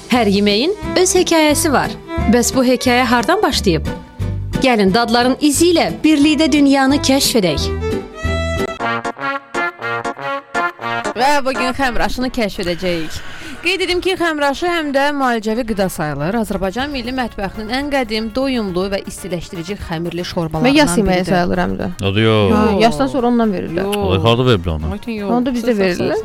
Hər yeməyin öz hekayəsi var. Bəs bu hekayə hardan başlayıb? Gəlin dadların izi ilə birlikdə dünyanı kəşf edək. Və bugün xəmraşını kəşf edəcəyik. Qeyd edim ki, xəmraşı həm də müalicəvi qida sayılır. Azərbaycan milli mətbəxinin ən qədim, doyumlu və istiləşdirici xəmirli şorbalarından biridir. Və yas yeməyi sayılır həm də. O da yox. Yasdan sonra ondan verirlər. Harada verirlər onu? Onu da bizdə verirlər.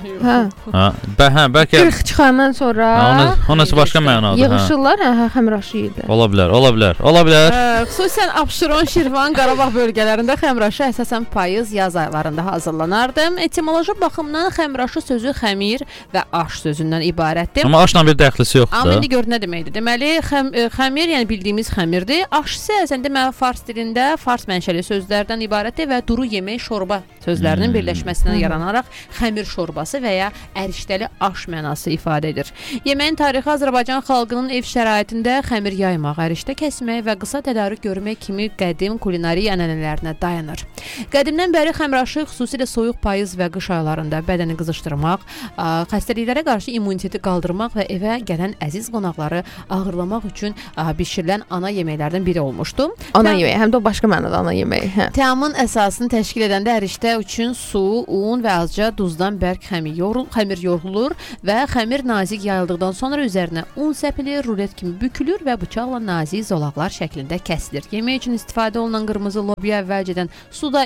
Bəlkə 40 çıxandan sonra o nəsə başqa mənadır. Yığışırlar, xəmraşı yeyirlər. Ola bilər. Xüsusən Abşeron, Şirvan, Qarabağ bölgələrində xəmraşı əsasən payız, yaz aylarında hazırlanardı. Etimoloji baxımdan xəmraşı sözü xəmir və aş sözündən ibarətdir. Amma aşla bir dəxlisi yoxdur. Amma indi gör nə deməkdir. Deməli, xəmir, yəni bildiyimiz xəmirdir. Aş isə əslində fars dilində fars mənşəli sözlərdən ibarətdir və duru yemək, şorba sözlərinin birləşməsindən yaranaraq xəmir şorbası və ya ərişdəli aş mənası ifadə edir. Yeməyin tarixi Azərbaycan xalqının ev şəraitində xəmir yaymaq, ərişdə kəsmək və qısa tədarük görmək kimi qədim kulinari ənənələrinə dayanır. Qədimdən bəri xəmraşı xüsusilə soyuq payız və qış aylarında bədəni qızışdırmaq, xəstəliklərə qarşı immuniteti qaldırmaq və evə gələn əziz qonaqları ağırlamaq üçün bişirilən ana yeməklərdən biri olmuşdu. Ana yeməyi, həm də o başqa mənada ana yeməyi. Təamın əsasını təşkil edəndə ərişdə üçün su, un və azca duzdan bərk xəmir yoğrulur və xəmir nazik yayıldıqdan sonra üzərinə un səpilir, rulet kimi bükülür və bıçaqla nazik zolaqlar şəklində kəsilir. Yemək üçün istifadə olunan qırmızı lobya əvvəlcədən suda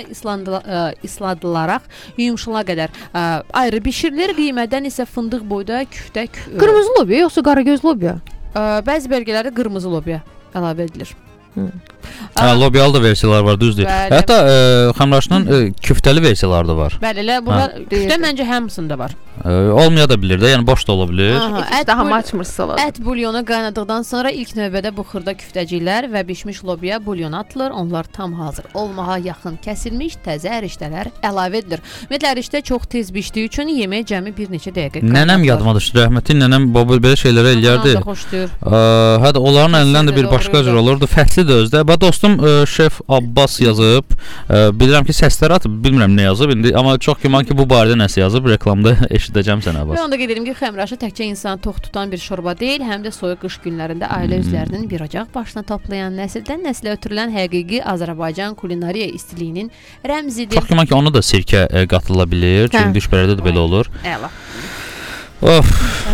isladılaraq yumşala qədər ayrı bişirilir. Qiymədən isə fındıq boyda küftə. Qırmızı lobya yoxsa qaragöz lobya? Bəzi bölgələrdə qırmızı lobya əlavə edilir. Lobyalı da versiyalar var, düzdür. Hətta xəmraşının küftəli versiyaları da var. Bəli, burada küftə məncə hamısında var. Olmaya da bilir də, yəni boş da ola bilir. Ət daha açmırsınız. Ət bulyonu qaynadıqdan sonra ilk növbədə buxurda küftəciklər və bişmiş lobya bulyona atılır. Onlar tam hazır olmağa yaxın kəsilmiş təzə ərişdələr əlavə edilir. Ümumiyyətlə ərişdə çox tez bişdiyi üçün yemək cəmi bir neçə dəqiqə qaynatılır. Nənəm yadıma düşdü, rəhmətli nənəm belə şeylərə eləyərdi. Hətta onların əlindən də bir başqa cür olurdu. Fəslidir özdə. Və dostum şef Abbas yazıb, bilirəm ki səslər atıb, bilmirəm nə yazıb indi, amma çox güman ki bu barədə nəsə yazıb, reklamda eşidəcəm sənə Abbas. Və onda qeyd edim ki, xəmraşı təkcə insanı tox tutan bir şorba deyil, həm də soyuq qış günlərində ailə üzvlərinin bir ocaq başına toplayan, nəsildən nəslə ötürülən həqiqi Azərbaycan kulinariya istiliyinin rəmzidir. Çox güman ki ona da sirkə qatıla bilir, çünki düşbərədə də belə olur. Əla. Of.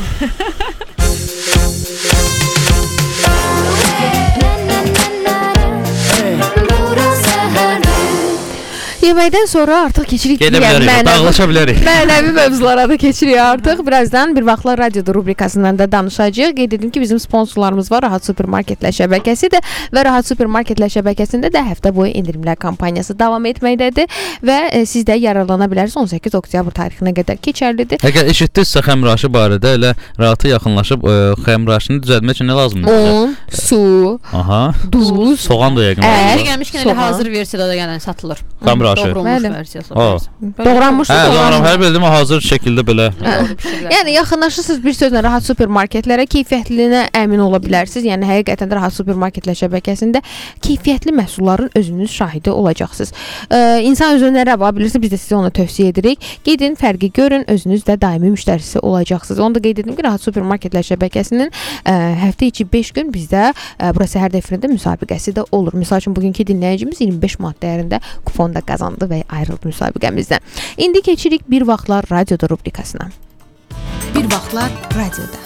Yeməkdən sonra artıq keçirik dağlaşa bilərik. Mənəvi mövzulara da keçirik artıq. Birazdan Bir Vaxtlar Radioda rubrikasından da danışacağıq. Qeyd edim ki, bizim sponsorlarımız var. Rahat Supermarketlər şəbəkəsidir və Rahat Supermarketlər şəbəkəsində də həftə boyu endirimlər kampaniyası davam etməkdədir və siz də yararlana bilərsiniz. 18 oktyabr tarixinə qədər keçərlidir. Əgər eşitdinizsə xəmraşı barədə elə Rahata yaxınlaşıb xəmraşını düzəltmək üçün nə lazımdır? Un, su, duz, soğan da yəqin. Gəlmişkən elə hazır versiyada da gələn satılır. Xəmraşı. Doğranmış versiyası. Doğranmış. Hər bildim hazır şəkildə belə. Yəni yaxınlaşırsınız bir sözlə Rahat Supermarketlərə, keyfiyyətliyinə əmin ola bilərsiniz. Yəni həqiqətən də Rahat Supermarketlər şəbəkəsində keyfiyyətli məhsulların özünüz şahidi olacaqsınız. İnsan özünə nə rəva bilirsə, biz də sizə onu tövsiyə edirik. Gedin, fərqi görün, özünüz də daimi müştərisi olacaqsınız. Onu da qeyd edim ki, Rahat Supermarketlər şəbəkəsinin həftə içi 5 gün bizdə bura səhər dəfirində müsabiqəsi də olur. Məsəl üçün bugünkü dinləyicimiz 25 manat dəyərində kupon da qazandı və ayrıldı müsabiqəmizdən. İndi keçirik Bir Vaxtlar Radioda rubrikasına. Bir Vaxtlar Radioda.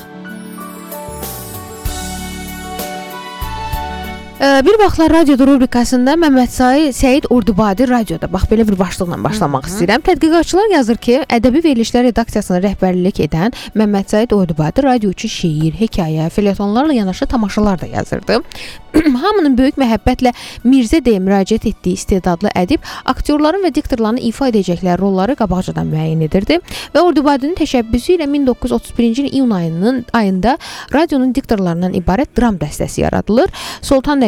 Bir Vaxtlar Radioda rubrikasında Məmməd Səid Ordubadi radioda. Bax, belə bir başlıqla başlamaq istəyirəm. Tədqiqatçılar yazır ki, ədəbi verilişlər redaksiyasına rəhbərlik edən Məmməd Səid Ordubadi radio üçün şeir, hekayə, felyetonlarla yanaşı tamaşalar da yazırdı. Hamının böyük məhəbbətlə Mirzə deyə müraciət etdiyi istedadlı ədib aktyorların və diktorların ifa edəcəkləri rolları qabaqcadan müəyyən edirdi və Ordubadinin təşəbbüsü ilə 1931-ci il iyun ayında radionun diktorlarından ibarət dram dəstəsi yaradılır. Sultan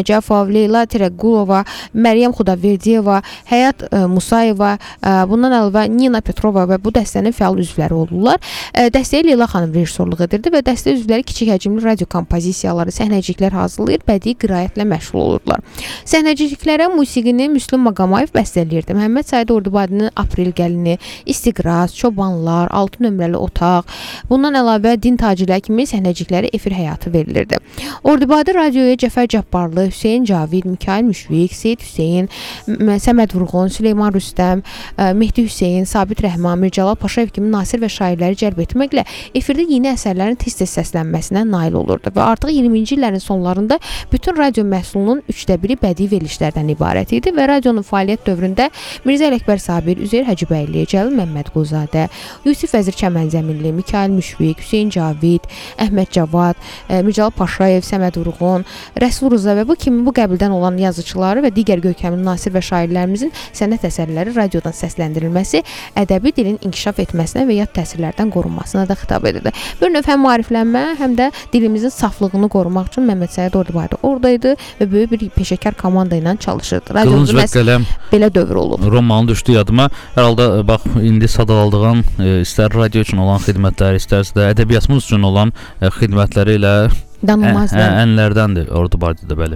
Nəcəfov, Leyla Terequlova, Məryəm Xudaverdiyeva, Həyat Musayeva, bundan əlavə Nina Petrova və bu dəstənin fəal üzvləri olurlar. Dəstəyə Leyla xanım rejissorluq edirdi və dəstə üzvləri kiçik həcmli radio kompozisiyaları, səhnəciklər hazırlayır, bədii qiraətlə məşğul olurlar. Səhnəciklərə musiqini Müslüm Maqamayev bəstələyirdi. Məhəmməd Said Ordubadinin Aprel gəlini, İstiqraz, Çobanlar, 6 nömrəli otaq, bundan əlavə din tacirləri kimi səhnəciklərə efir həyatı verilirdi. Ordubadi radioya Cəfər Cabbarlı, Hüseyn Cavid, Mikail Müşfiq, Seyid Hüseyn, Səməd Vurğun, Süleyman Rüstəm, Mehdi Hüseyn, Sabit Rəhman, Mircəlal Paşayev kimi nasir və şairləri cəlb etməklə efirdə yeni əsərlərin tez-tez səslənməsinə nail olurdu və artıq 20-ci illərin sonlarında bütün radio məhsulunun 1/3 bədii verilişlərdən ibarət idi və radionun fəaliyyət dövründə Mirzə Ələkbər Sabir, Üzeyir Hacıbəyli, Cəlil Məmmədquluzadə, Yusif Vəzir Çəmənzəminli, Mikail Müşfiq, Hüseyn Cavid, Əhməd Cavad, Mircəlal Paşayev, Səməd Vurğun, Rəsul Rıza və bu kimi bu qəbildən olan yazıçıları və digər görkəmli nasir və şairlərimizin sənət əsərləri radiodan səsləndirilməsi ədəbi dilin inkişaf etməsinə və yad təsirlərdən qorunmasına da xitab edirdi. Bir növ həm maariflənmə, həm də dilimizin saflığını qorumaq üçün Məhəmməd Səid Ordubadi oradaydı və böyük bir peşəkar komanda ilə çalışırdı. Qılınc və qələm belə dövr olub. Romanı düşdü yadıma. Hər halda bax indi sadaladığın istər radio üçün olan xidmətləri, istərsə də ədəbiyyatımız üçün olan xidmətləri ilə ənlərdəndir Ordubadidə bəli.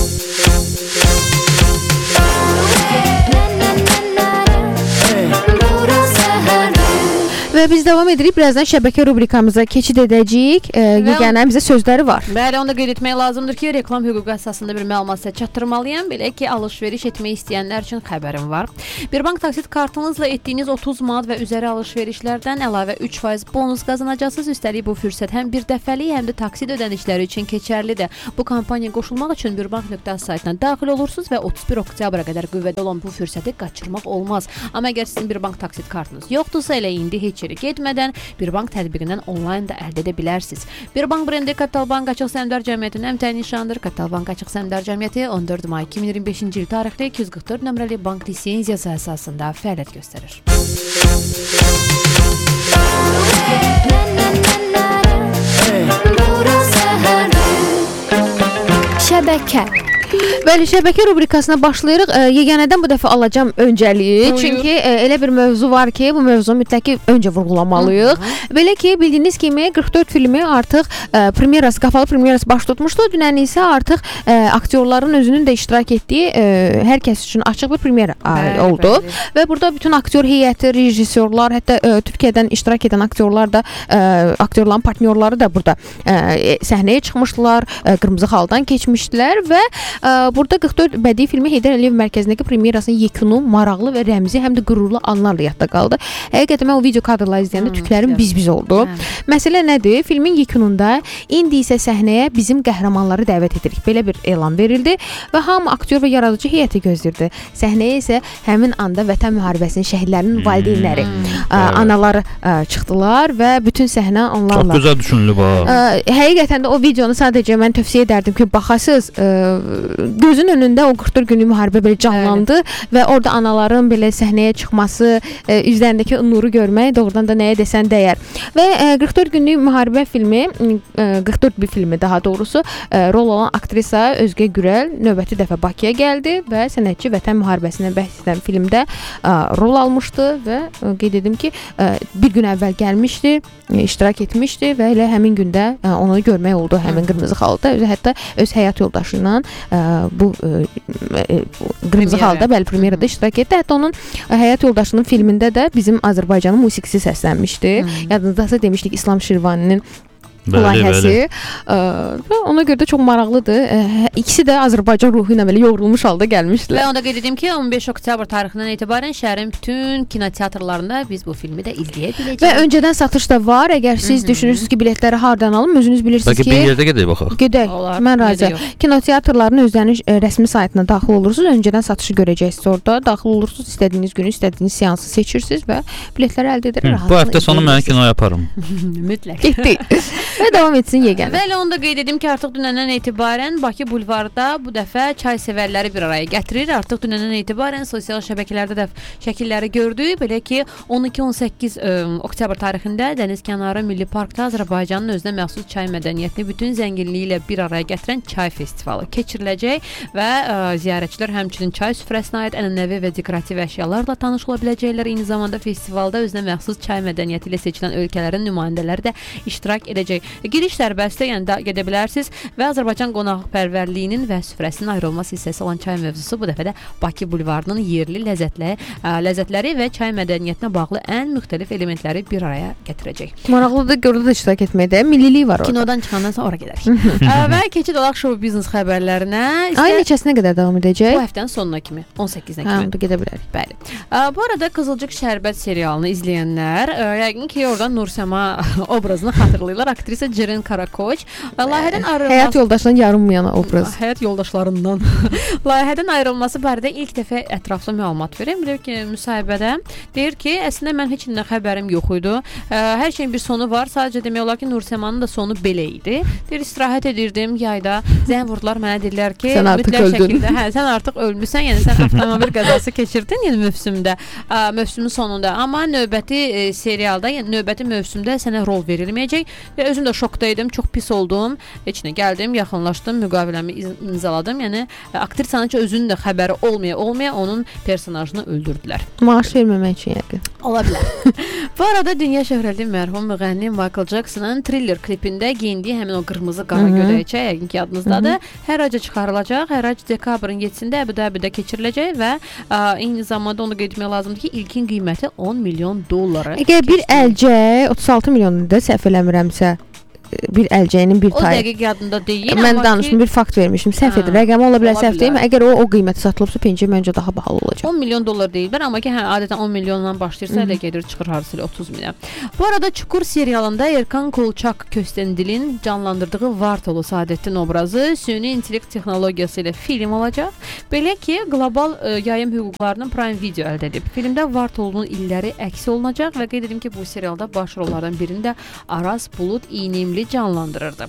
Və biz davam edirik. Birazdan şəbəkə rubrikamıza keçid edəcəyik. Yeganənin bizə sözləri var. Bəli, onu da qeyd etmək lazımdır ki, reklam hüququ əsasında bir məlumat sizə çatdırmalıyam. Belə ki, alış-veriş etmək istəyənlər üçün xəbərim var. Bir bank taksit kartınızla etdiyiniz 30 manat və üzəri alış-verişlərdən əlavə 3% bonus qazanacaqsınız. Üstəlik bu fürsət həm bir dəfəlik, həm də taksit ödənişləri üçün keçərlidir. Bu kampaniyaya qoşulmaq üçün birbank.az saytına daxil olursunuz və 31 oktyabra qədər qüvvədə olan bu fürsəti qaçırmaq olmaz. Amma əgər sizin bir bank taksit kartınız yoxdursa, elə indi heç getmədən bir bank tətbiqindən onlayn da əldə edə bilərsiniz. Bir bank brendi Kapital Bank Açıq Səhmdar Cəmiyyətinin əmtəyi nişanıdır. Kapital Bank Açıq Səhmdar Cəmiyyəti 14 may 2025-ci il tarixli 244 nömrəli bank lisenziyası əsasında fəaliyyət göstərir. Şəbəkə. Bəli, şəbəkə rubrikasına başlayırıq. Yeganədən bu dəfə alacağım öncəliyi. Çünki elə bir mövzu var ki, bu mövzunu mütləq ki öncə vurğulamalıyıq. Belə ki, bildiyiniz kimi 44 filmi artıq premyerası, qapalı premyerası baş tutmuşdu. Dünən isə artıq aktyorların özünün də iştirak etdiyi hər kəs üçün açıq bir premyera oldu. Və burada bütün aktyor heyəti, rejissorlar, hətta Türkiyədən iştirak edən aktyorlar da, aktyorların partnyorları da burada səhnəyə çıxmışdılar, qırmızı xaldan keçmişdilər və burada 44 bədii filmi Heydər Əliyev mərkəzindəki premyerasının yekunu, maraqlı və rəmzi, həm də qürurlu anlarla yadda qaldı. Həqiqətən mən o video kadrları izləyəndə tüklərim biz-biz oldu. Məsələ nədir? Filmin yekununda indi isə səhnəyə bizim qəhrəmanları dəvət edirik. Belə bir elan verildi və hamı aktyor və yaradıcı heyəti gözləyirdi. Səhnəyə isə həmin anda Vətən müharibəsinin şəhidlərinin valideynləri, anaları çıxdılar və bütün səhnə onlarla. Çox gözəl düşünülüb ha. Həqiqətən də o videonu sadəcə mən tövsiyə edərdim ki, baxasınız, gözün önündə o 44 günlük müharibə belə canlandı və orada anaların belə səhnəyə çıxması, üzlərindəki nuru görmək doğrudan da nəyə desən dəyər. Və 44 günlük müharibə filmi, 44 bir filmi daha doğrusu, rol alan aktrisa Özgə Gürəl növbəti dəfə Bakıya gəldi və sənətçi Vətən müharibəsindən bəhs edən filmdə rol almışdı və qeyd edim ki, bir gün əvvəl gəlmişdi, iştirak etmişdi və elə həmin gündə onu görmək oldu, həmin qırmızı xalda. Hətta öz həyat yoldaşı ilə bu qırmızı xalda bəli premyerada iştirak etdi. Hətta onun həyat yoldaşının filmində də bizim Azərbaycanın musiqisi səslənmişdi. Yadınızdasa demişdik İslam Şirvaninin layihəsi. Ona görə də çox maraqlıdır. İkisi də Azərbaycan ruhu ilə belə yoğrulmuş halda gəlmişdilər. Və onu da qeyd edim ki, 15 oktyabr tarixindən etibarən şəhərin bütün kinoteatrlarında biz bu filmi də izləyə biləcəyik. Və öncədən satış da var. Əgər siz düşünürsünüz ki, biletləri hardan alım, özünüz bilirsiniz ki, bir yerdə gedək baxaq. Gedək. Mən razı. Kinoteatrların özlərinin rəsmi saytına daxil olursunuz. Öncədən satışı görəcəksiniz orada. Daxil olursunuz, istədiyiniz günü, istədiyiniz seansı seçirsiniz və biletləri əldə edərək rahatlıqla. Bu həftə sonu mən kinoya yaparım. Mütləq. Getdik. Və davam etsin yeganə. Və elə onu da qeyd edim ki, artıq dünəndən etibarən Bakı bulvarda bu dəfə çay sevərləri bir araya gətirir. Artıq dünəndən etibarən sosial şəbəkələrdə də şəkilləri gördük. Belə ki, 12-18 oktyabr tarixində Dənizkənarı Milli Parkda Azərbaycanın özünə məxsus çay mədəniyyətini bütün zənginliyi ilə bir araya gətirən çay festivalı keçiriləcək və ziyarətçilər həmçinin çay süfrəsinə aid ənənəvi və dekorativ əşyalarla tanış ola biləcəklər. Eyni zamanda festivalda özünə məxsus çay mədəniyyəti ilə seçilən ölkələrin nümayəndələri də iştirak edəcək. Giriş sərbəstdir, yəni də gedə bilərsiniz və Azərbaycan qonaqpərvərliyinin və süfrəsinin ayrılmaz hissəsi olan çay mövzusu bu dəfə də Bakı bulvarının yerli ləzzətləri və çay mədəniyyətinə bağlı ən müxtəlif elementləri bir araya gətirəcək. Maraqlıdır, gördə də iştirak etməkdə millilik var orada. Kinodan çıxandan sonra ora gedərik. Və keçid olaq show biznes xəbərlərinə. Ay neçəsinə qədər davam edəcək? Bu həftənin sonuna kimi, 18-nə kimi. Onda gedə bilərik. Bəli. Bu arada Qızılcıq Şərbət serialını izləyənlər yəqin ki, oradan Nursəma obrazını xatırlayırlar. Aktrisa Ceren Karakoç layihədən ayrılması, həyat yoldaşından yarınmayan obraz. Həyat yoldaşlarından layihədən ayrılması barədə ilk dəfə ətraflı məlumat verir. Bilir ki, müsahibədə deyir ki, əslində mən heç nədən xəbərim yox idi. Hər şeyin bir sonu var. Sadəcə demək olar ki, Nursəmanın da sonu belə idi. Deyir, istirahət edirdim yayda. Zəng vurdular mənə, dedilər ki, sən artıq öldün. Sən artıq ölmüsən, yəni sən avtomobil qəzası keçirdin, yəni mövsümün sonunda. Amma növbəti serialda, yəni növbəti mövsümdə sənə rol verilməyəcək. Və özüm də şokda idim, çox pis oldum. Heç nə gəldim, yaxınlaşdım, müqaviləmi imzaladım. Yəni aktrisanın ki, özünün də xəbəri olmaya onun personajını öldürdülər. Maaş verməmək üçün yəqin. Ola bilər. Bu arada dünya şöhrətli mərhum müğənni Michael Jackson'ın Thriller klipində geyindiyi həmin o qırmızı qara gödəkçə, yəqin ki, yadınızdadır. Hərraca çıxarılacaq. Hərrac dekabrın 7-sində Əbu-Dabidə keçiriləcək və eyni zamanda onu qeyd etmək lazımdır ki, ilkin qiyməti $10 milyon. Əgər bir əlcək 36 milyonda səhv eləmirəmsə, bir əlcəyinin bir tayı. O dəqiq yadında deyil. Mən danışdım, bir fakt vermişim. Səhv edir. Rəqəm ola bilər, səhv deyim. Əgər o qiymətə satılıbsa, pencə məncə daha bahalı olacaq. $10 milyon deyilbər, amma ki, adətən 10 milyondan başlayırsa, elə gedir, çıxır harısıyla 30 milyon. Bu arada Çukur serialında Erkan Kolçak Köstendilin canlandırdığı Vartolu Saadettin obrazı süni intellekt texnologiyası ilə film olacaq. Belə ki, qlobal yayım hüquqlarının Prime Video əldə edib. Filmdə Vartolunun illəri əks olunacaq və qeyd edim ki, bu serialda baş rollardan birində Aras Bulut İynimli canlandırırdı.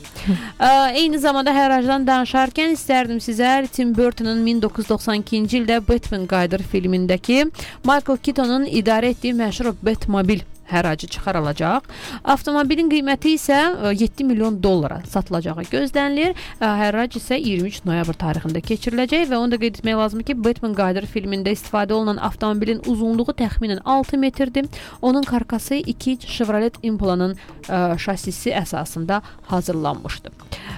Eyni zamanda hərracdan danışarkən istərdim sizə Tim Burton'ın 1992-ci ildə Batman qayıdır filmindəki Michael Keaton'un idarə etdiyi məşhur Batmobil hərracı çıxarılacaq. Avtomobilin qiyməti isə $7 milyon satılacağı gözlənilir. Hərrac isə 23 noyabr tarixində keçiriləcək və onu da qeyd etmək lazımdır ki, Batman qayıdır filmində istifadə olunan avtomobilin uzunluğu təxminən 6 metrdir. Onun karkası 2 Chevrolet Impala'nın şasisi əsasında hazırlanmışdı.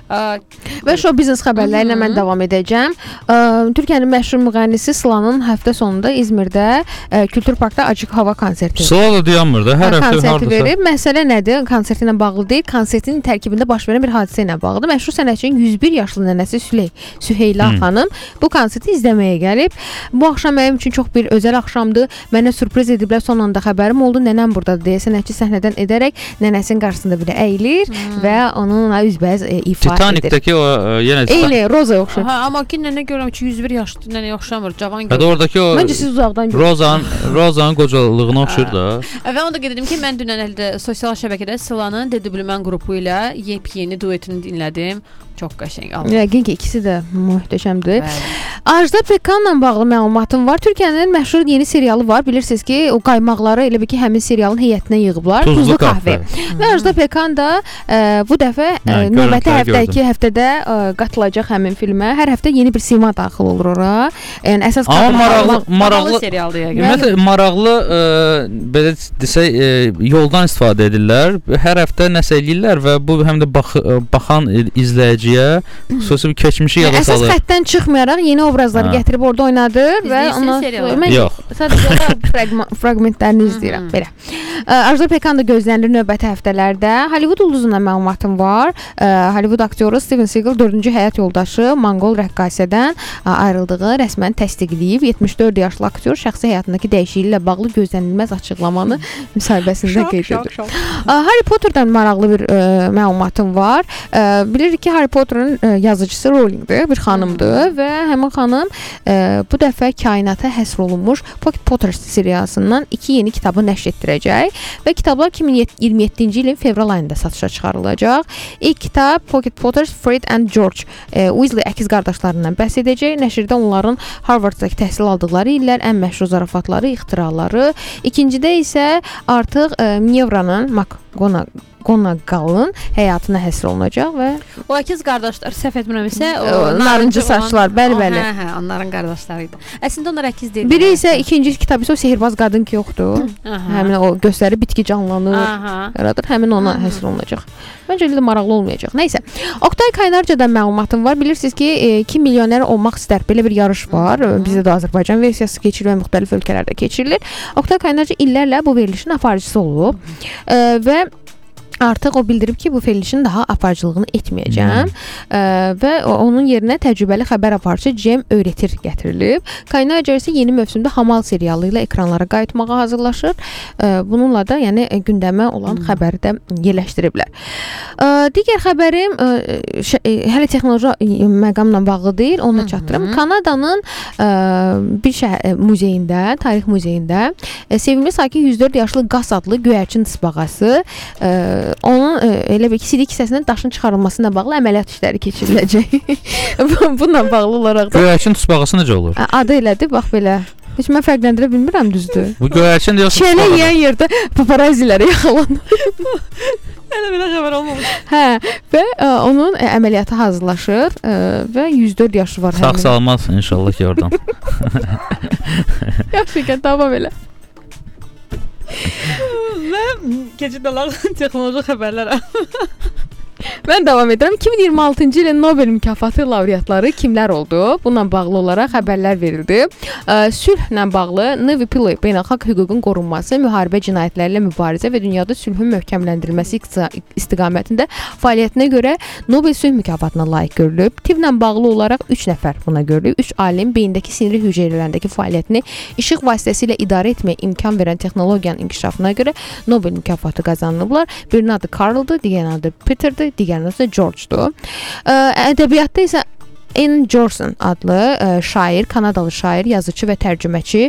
Və show biznes xəbərləri ilə mən davam edəcəm. Türkiyənin məşhur müğənnisi Sıla'nın həftə sonunda İzmirdə Kültür Parkda açıq hava konserti. Sıla da dayanmır da. Hər həftə hardasa. Məsələ nədir? Konserti ilə bağlı deyil, konsertin tərkibində baş verən bir hadisə ilə bağlıdır. Məşhur sənətçinin 101 yaşlı nənəsi Süheyla xanım bu konserti izləməyə gəlib. Bu axşam mənim üçün çox bir özəl axşamdır. Mənə sürpriz ediblər, son anda xəbərim oldu. Nənəm burdadır deyə sənətçi səhnədən edərək nənəsinin qarşısında belə əyilir və onunla üzbəüz ifa edir. Titanikdəki o yenə eyni Roza oxşur. Amma ki nənə görürəm ki 101 yaşlı nənəyə oxşamır, cavan görünür. Oradakı o məncə siz uzaqdan görürsünüz. Rozanın qocalığına oxşur da. Və onu da qeyd edim ki, mən dünən sosial şəbəkədə Sıla'nın Dedüblümən qrupu ilə yepyeni duetini dinlədim. Çox qəşəng. Yəqin ki, ikisi də möhtəşəmdir. Ajda Pekkanla bağlı məlumatım var. Türkiyənin məşhur yeni serialı var. Bilirsiniz ki, o qaymaqları elə bir ki, həmin serialın heyətinə yığıblar. Tuzlu kahve. Və Ajda Pekkan da bu dəfə növbəti həftəki həftədə qatılacaq həmin filmə. Hər həftə yeni bir sima daxil olur ora. Yəni əsas maraqlı serialdır yəqin. Ümumiyyətlə maraqlı belə desək yoldan istifadə edirlər. Hər həftə nəsə eləyirlər və bu həm də baxan izləyici xüsusi bir keçmişi yada salır. Əsas xəttdən çıxmayaraq yeni obrazları gətirib orada oynadır və sadəcə fraqmentlərini izləyirəm. Belə. Ajda Pekkan da gözlənilir növbəti həftələrdə. Hollywood ulduzuna məlumatım var. Hollywood aktyoru Steven Seagal 4-cü həyat yoldaşı Monqol rəqqasədən ayrıldığı rəsmən təsdiqləyib. 74 yaşlı aktyor şəxsi həyatındakı dəyişikliklə bağlı gözlənilməz açıqlamanı müsahibəsində qeyd edir. Harry Potter'dan maraqlı bir məlumatım var. Bilirik ki, Harry Potter'ın yazıcısı Rowlingdir, bir xanımdır və həmin xanım bu dəfə kainata həsr olunmuş Pocket Potter seriyasından 2 yeni kitabı nəşr etdirəcək və kitablar 2027-ci ilin fevral ayında satışa çıxarılacaq. İlk kitab Pocket Potter Fred and George Weasley əkiz qardaşlarından bəhs edəcək. Nəşrdə onların Harvarddakı təhsil aldıqları illər, ən məşhur zarafatları, ixtiraları. İkincidə isə artıq Minervanın McGonagall'ın həyatına həsr olunacaq və o əkiz qardaşlar səhv etmirəmsə narıncı saçlar, bəli. Hə, onların qardaşları idi. Əslində onlar əkiz deyil. Biri isə ikinci kitab isə o sehirbaz qadın ki yoxdur. Həmin o göstərir bitki canlanır, yaradır. Həmin ona həsr olunacaq. Məncə elə də maraqlı olmayacaq. Nəysə. Oktay Kaynarcadan məlumatım var. Bilirsiniz ki, kim milyoner olmaq istər? Belə bir yarış var. Bizdə də Azərbaycan versiyası keçirilir və müxtəlif ölkələrdə keçirilir. Oktay Kaynarca illərlə bu verilişin aparıcısı olub və artıq o bildirib ki, bu verilişin daha aparıcılığını etməyəcəm və onun yerinə təcrübəli xəbər aparıcı Cem Öyrətir gətirilib. Kaynarca isə yeni mövsümdə Hamal serialı ilə ekranlara qayıtmağa hazırlaşır. Bununla da yəni gündəmə olan xəbəri də yerləşdiriblər. Digər xəbərim hələ texnoloji məqamla bağlı deyil, onu çatdırım. Kanada'nın bir muzeyində, tarix muzeyində sevimli sakin 104 yaşlı Qas adlı göyərçin tısbağası onun elə bir ki, sidik hissəsindən daşın çıxarılmasına bağlı əməliyyat işləri keçiriləcək. Bununla bağlı olaraq da göyərçin tısbağası necə olur? Adı elədir, bax belə. Heç mən fərqləndirə bilmirəm, düzdür. Bu göyərçin deyəsən çələ yeyən yerdə paparazilərə yaxalanır. Hələ belə xəbər olmamış. Hə, və onun əməliyyatı hazırlaşır və 104 yaşı var. Sağ salamat inşallah ki oradan. Yaxşı, davam elə. Və keçid olaraq texnoloji xəbərlərə. Mən davam edirəm. 2026-cı ilin Nobel mükafatı laureatları kimlər oldu? Bununla bağlı olaraq xəbərlər verildi. Sülhlə bağlı Nevi Pillay beynəlxalq hüququn qorunması, müharibə cinayətləri ilə mübarizə və dünyada sülhün möhkəmləndirilməsi istiqamətində fəaliyyətinə görə Nobel sülh mükafatına layiq görülüb. Tibblə bağlı olaraq 3 nəfər buna görülüb. 3 alim beyindəki sinir hüceyrələrindəki fəaliyyətini işıq vasitəsilə idarə etməyə imkan verən texnologiyanın inkişafına görə Nobel mükafatı qazanılıblar. Birinin adı Carl'dır, digərinin adı Peter'dır, digərinin adı George'dur. Ədəbiyyatda isə Anne Johnson adlı şair, Kanadalı şair, yazıcı və tərcüməçi